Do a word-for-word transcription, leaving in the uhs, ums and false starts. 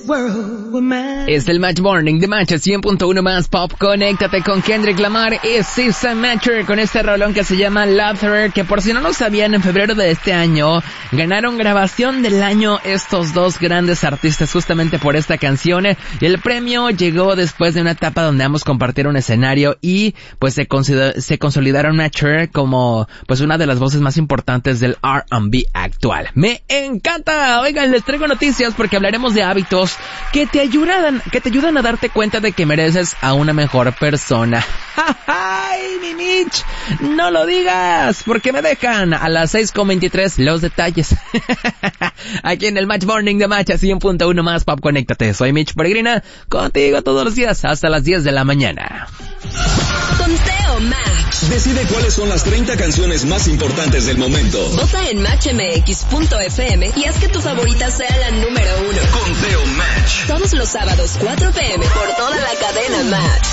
Es el Match Morning de Match cien punto uno más Pop. Conéctate con Kendrick Lamar y S Z A Matcher con este rolón que se llama Laughter, que por si no lo sabían, en febrero de este año ganaron grabación del año estos dos grandes artistas justamente por esta canción, y el premio llegó después de una etapa donde ambos compartieron escenario y pues se, se consolidaron Matcher como pues una de las voces más importantes del R and B actual. ¡Me encanta! Oigan, les traigo noticias porque hablaremos de hábitos que te ayudan, que te ayudan a darte cuenta de que mereces a una mejor persona. ¡Ay, mi Mitch! No lo digas, porque me dejan a las seis con veintitrés los detalles. Aquí en el Match Morning de Match cien punto uno más Pop. Conéctate. Soy Mitch Peregrina, contigo todos los días hasta las diez de la mañana. Conteo Match. Decide cuáles son las treinta canciones más importantes del momento. Vota en match m x punto f m y haz que tu favorita sea la número uno. Conteo Match. Todos los sábados, cuatro p m por toda la cadena Match.